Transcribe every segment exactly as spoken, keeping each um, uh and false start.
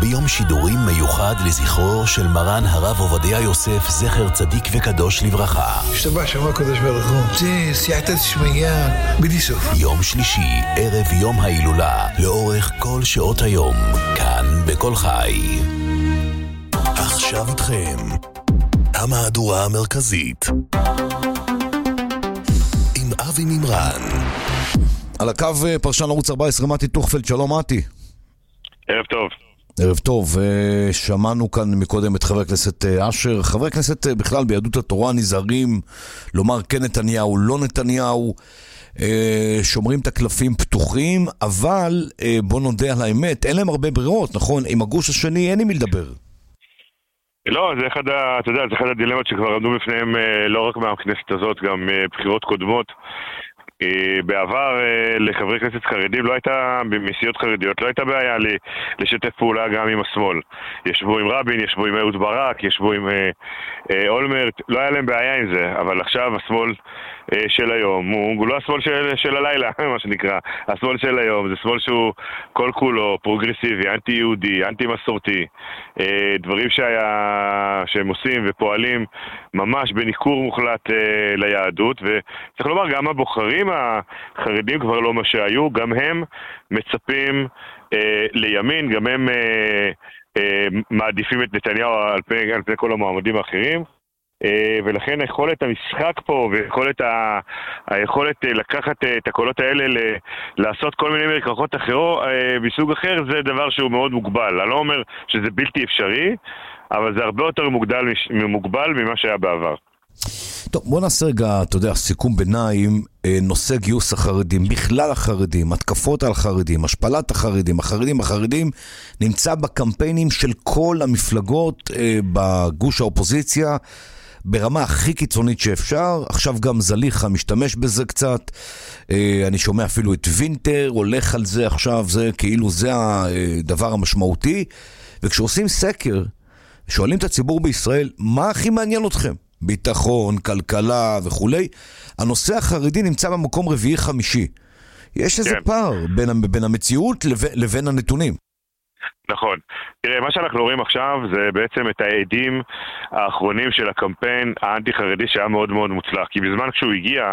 ביום שידורים מיוחד לזכרו של מרן הרב עובדיה יוסף זכר צדיק וקדוש לברכה. השתבח שמו הקדוש ברוך הוא. זה סייעתא דשמיא בלי סוף. יום שלישי, ערב יום ההילולה, לאורך כל שעות היום, כאן בכל חי. עכשיו איתכם המהדורה המרכזית עם אבי מימרן. על הקו פרשן ערוץ ארבע עשרה מתי טוחפלד. שלום מתי. ערב טוב. ערב טוב. שמענו כאן מקודם את חבר הכנסת אשר. חברי הכנסת בכלל ביהדות התורה נזהרים לומר כן נתניהו, לא נתניהו, שומרים את הקלפים פתוחים, אבל בוא נודה על האמת, אין להם הרבה ברירות, נכון? עם הגוש השני אין עם מי לדבר. לא, זה אחד, אתה יודע, זה אחד הדילמות שכבר עמדו בפניהם לא רק מהכנסת הזאת, גם בחירות קודמות. בעבר לחברי כנסת חרדים לא הייתה, מסיעות חרדיות, לא הייתה בעיה לשתף פעולה גם עם השמאל. ישבו עם רבין, ישבו עם אהוד ברק, ישבו עם אולמרט, לא היה להם בעיה עם זה, אבל עכשיו השמאל של היום הוא, הוא לא השמאל של, של הלילה, מה שנקרא. השמאל של היום זה שמאל שהוא כל כולו פרוגרסיבי, אנטי יהודי, אנטי מסורתי, דברים שהיה, שהם עושים ופועלים ממש בניכור מוחלט ליהדות, וצריך לומר גם הבוחרים החרדים כבר לא מה שהיו, גם הם מצפים אה, לימין, גם הם אה, אה, מעדיפים את נתניהו על פני, על פני כל המועמדים האחרים, אה, ולכן היכולת המשחק פה ויכולת ה, היכולת אה, לקחת אה, את הקולות האלה ל, לעשות כל מיני מרקחות אחרות אה, בסוג אחר, זה דבר שהוא מאוד מוגבל. אני לא אומר שזה בלתי אפשרי, אבל זה הרבה יותר מוגבל, מוגבל ממה שהיה בעבר. טוב, בוא נעשה רגע, אתה יודע, סיכום ביניים, נושא גיוס החרדים, בכלל החרדים, התקפות על חרדים, השפלת החרדים, החרדים, החרדים, נמצא בקמפיינים של כל המפלגות בגוש האופוזיציה, ברמה הכי קיצונית שאפשר. עכשיו גם זליכה משתמש בזה קצת, אני שומע אפילו את וינטר, הולך על זה עכשיו, זה כאילו זה הדבר המשמעותי, וכשעושים סקר, שואלים את הציבור בישראל, מה הכי מעניין אתכם? ביטחון, כלכלה וכולי. הנושא החרדי נמצא במקום רביעי חמישי. יש איזה כן. פער בין, בין המציאות לבין, לבין הנתונים. נכון. תראה, מה שאנחנו רואים עכשיו זה בעצם את העדים האחרונים של הקמפיין האנטי-חרדי שהיה מאוד מאוד מוצלח. כי בזמן כשהוא הגיע,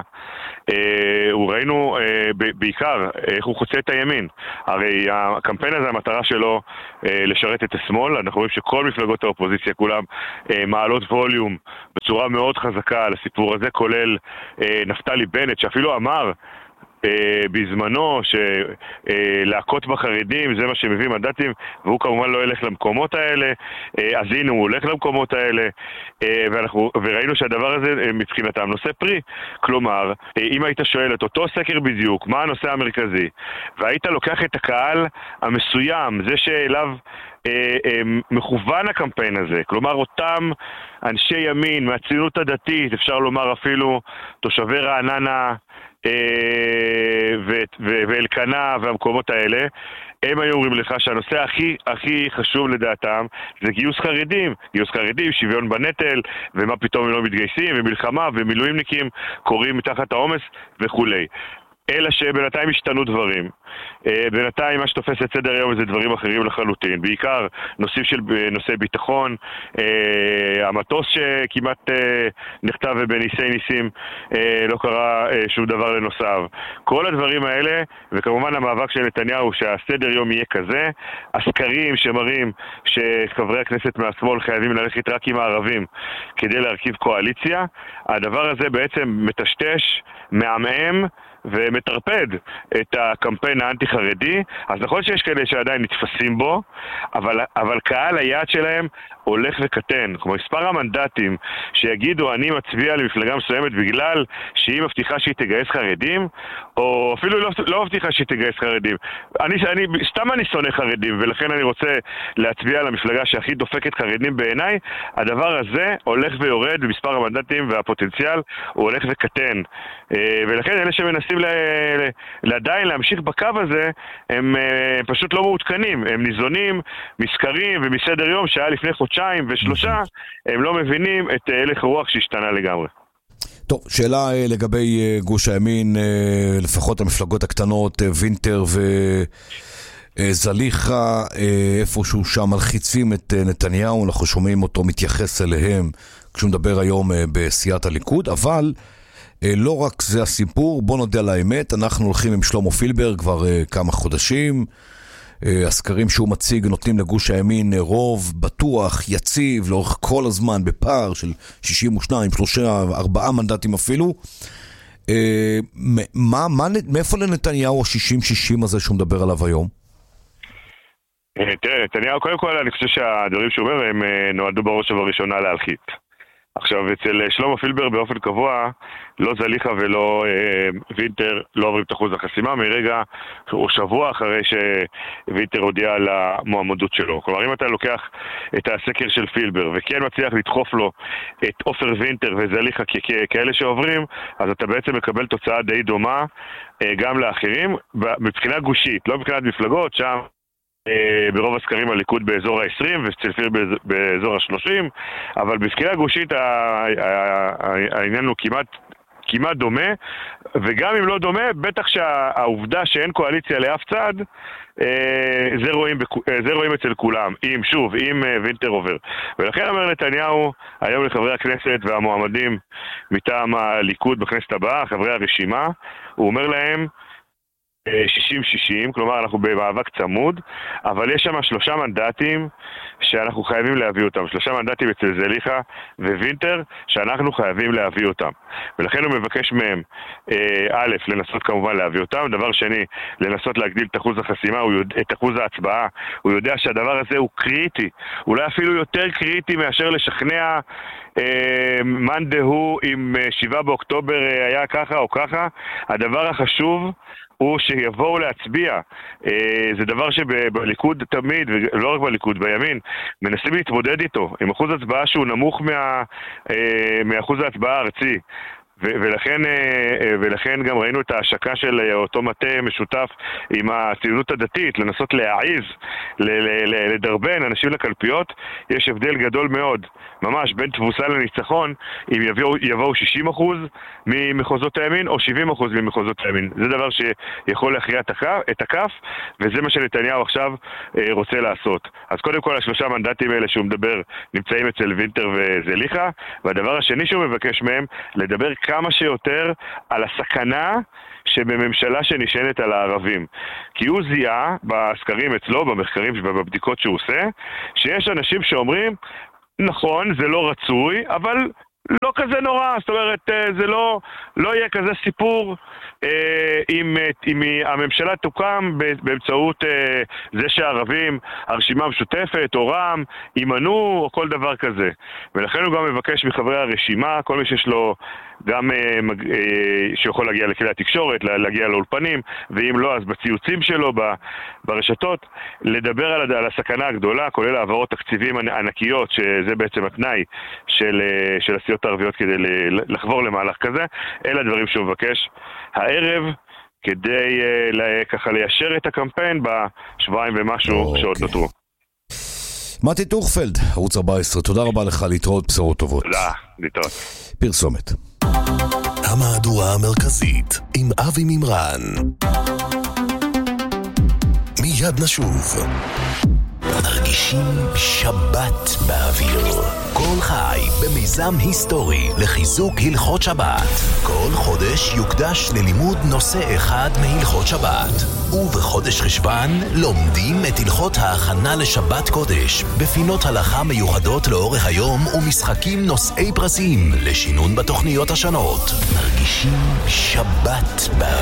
אה, הוא ראינו אה, ב- בעיקר איך הוא חוצה את הימין. הרי הקמפיין הזה, המטרה שלו אה, לשרת את השמאל. אנחנו רואים שכל מפלגות האופוזיציה, כולם אה, מעלות ווליום בצורה מאוד חזקה על הסיפור הזה, כולל אה, נפתלי בנט, שאפילו אמר Uh, בזמנו שלהכות uh, בחרדים זה מה שמביא מנדטים, והוא כמובן לא ילך למקומות האלה. uh, אז הנה הוא הולך למקומות האלה, uh, ואנחנו, וראינו שהדבר הזה uh, מבחינתם נושא פרי. כלומר, uh, אם היית שואל את אותו סקר בדיוק מה הנושא המרכזי, והיית לוקח את הקהל המסוים, זה שאליו uh, uh, מכוון הקמפיין הזה, כלומר אותם אנשי ימין מהציונות הדתית, אפשר לומר אפילו תושבי רעננה ואלקנה והמקומות האלה, הם היו אומרים לך שהנושא הכי הכי חשוב לדעתם זה גיוס חרדים, גיוס חרדים, שוויון בנטל, ומה פתאום הם לא מתגייסים, ומלחמה ומילואימניקים קוראים מתחת העומס וכולי. אלא שבינתיים השתנו דברים. בינתיים מה שתופס את סדר היום זה דברים אחרים לחלוטין, בעיקר נושאים של נושאי ביטחון, המטוס שכמעט נכתב ובניסי ניסים לא קרה שום דבר לנוסעיו. כל הדברים האלה, וכמובן המאבק של נתניהו שהסדר יום יהיה כזה, הסקרים שמראים שחברי הכנסת מהשמאל חייבים ללכת רק עם הערבים כדי להרכיב קואליציה, הדבר הזה בעצם מטשטש, מעמעם ומטרפד את הקמפיין האנטי-חרדי. אז נכון שיש כאלה שעדיין נתפסים בו, אבל, אבל קהל היעד שלהם הולך וקטן. כמו מספר המנדטים שיגידו אני מצביע למפלגה מסוימת בגלל שהיא מבטיחה שהיא תגייס חרדים, או אפילו לא, לא מבטיחה שהיא תגייס חרדים. אני, אני, סתם אני שונא חרדים, ולכן אני רוצה להצביע למפלגה שהכי דופקת חרדים בעיניי. הדבר הזה הולך ויורד במספר המנדטים, והפוטנציאל הוא הולך וקטן. ולכן אלה שמנסים עדיין להמשיך בקו הזה, הם פשוט לא מעודכנים. הם ניזונים מסקרים ומסדר יום שהיה לפני חודשיים ושלושה, הם לא מבינים את הלך הרוח שהשתנה לגמרי. טוב, שאלה לגבי גוש הימין, לפחות המפלגות הקטנות, וינטר ו... זליכה, איפשהו שם מלחיצים את נתניהו, אנחנו שומעים אותו מתייחס אליהם כשהוא מדבר היום בסיעת הליכוד, אבל לא רק זה הסיפור, בוא נודה על האמת, אנחנו הולכים עם שלמה פילבר כבר כמה חודשים, הסקרים שהוא מציג נותנים לגוש הימין רוב בטוח, יציב, לאורך כל הזמן בפער של שישים ושניים, שלושים וארבעה מנדטים אפילו. מה, מה, מאיפה לנתניהו ה-שישים שישים הזה שהוא מדבר עליו היום? תראה, נתניהו, קודם כל אני חושב שהדברים שהוא אומר הם נועדו בראש ובראשונה להלחית. עכשיו, אצל שלמה פילבר באופן קבוע, לא זליכה ולא אה, וינטר לא עוברים את אחוז החסימה מרגע או שבוע אחרי שווינטר הודיע על המועמדות שלו. כלומר, אם אתה לוקח את הסקר של פילבר וכן מצליח לדחוף לו את אופר וינטר וזליכה כ- כאלה שעוברים, אז אתה בעצם מקבל תוצאה די דומה אה, גם לאחרים, מבחינה גושית, לא מבחינת מפלגות, שם ברוב הסקרים הליכוד באזור ה-עשרים ואצל פילבר באזור ה-שלושים, אבל בסקירה גושית העניין הוא כמעט כמעט דומה, וגם אם לא דומה, בטח שהעובדה שאין קואליציה לאף צד, זה רואים, זה רואים אצל כולם, אם שוב, אם וינטר עובר. ולכן אומר נתניהו היום לחברי הכנסת והמועמדים מטעם הליכוד בכנסת הבאה, חברי הרשימה, הוא אומר להם שישים שישים, כלומר אנחנו במאבק צמוד, אבל יש שם שלושה מנדטים שאנחנו חייבים להביא אותם, שלושה מנדטים אצל זליכה ווינטר שאנחנו חייבים להביא אותם, ולכן הוא מבקש מהם א', לנסות כמובן להביא אותם, דבר שני, לנסות להגדיל את אחוז החסימה, את אחוז ההצבעה, הוא יודע שהדבר הזה הוא קריטי, אולי אפילו יותר קריטי מאשר לשכנע מאן דהוא אם שבעה באוקטובר היה ככה או ככה, הדבר החשוב הוא שיבואו להצביע. זה דבר שבליכוד תמיד, ולא רק בליכוד, בימין, מנסים להתמודד איתו, עם אחוז הצבעה שהוא נמוך מה, מאחוז ההצבעה הארצי. ולכן, ולכן גם ראינו את ההשקה של אותו מטה משותף עם הציונות הדתית, לנסות להעיז, לדרבן אנשים לקלפיות. יש הבדל גדול מאוד, ממש, בין תבוסה לניצחון, אם יבואו, יבואו שישים אחוז ממחוזות הימין או שבעים אחוז ממחוזות הימין. זה דבר שיכול להכריע את הכף, וזה מה שנתניהו עכשיו רוצה לעשות. אז קודם כל השלושה מנדטים האלה שהוא מדבר נמצאים אצל וינטר וזליכה, והדבר השני שהוא מבקש מהם, לדבר כמה שיותר על הסכנה שבממשלה שנשענת על הערבים. כי הוא זיהה בסקרים אצלו, במחקרים ובבדיקות שהוא עושה, שיש אנשים שאומרים, נכון, זה לא רצוי, אבל לא כזה נורא, זאת אומרת, זה לא, לא יהיה כזה סיפור אה, אם, אם הממשלה תוקם באמצעות אה, זה שהערבים, הרשימה המשותפת או רע"מ, יימנעו או כל דבר כזה. ולכן הוא גם מבקש מחברי הרשימה, כל מי שיש לו גם אה, אה, שיכול להגיע לכלי התקשורת, להגיע לאולפנים, ואם לא, אז בציוצים שלו, ברשתות, לדבר על, על הסכנה הגדולה, כולל העברות תקציבים ענקיות, שזה בעצם התנאי של, של הסיעות הערביות כדי לחבור למהלך כזה. אלה הדברים שהוא מבקש הערב, כדי uh, ככה ליישר את הקמפיין בשבועיים ומשהו okay. שעוד נותרו. מתי טורפלד, ערוץ ארבע עשרה, תודה רבה לך, להתראות, בשורות טובות. תודה, להתראות. פרסומת. המהדורה המרכזית עם אבי מימרן. מיד נשוב. מרגישים שבת באוויר. כל חי במיזם היסטורי לחיזוק הלכות שבת. כל חודש יוקדש ללימוד נושא אחד מהלכות שבת. ובחודש חשבן לומדים את הלכות ההכנה לשבת קודש, בפינות הלכה מיוחדות לאורך היום ומשחקים נושאי פרסים לשינון בתוכניות השונות. מרגישים שבת באוויר.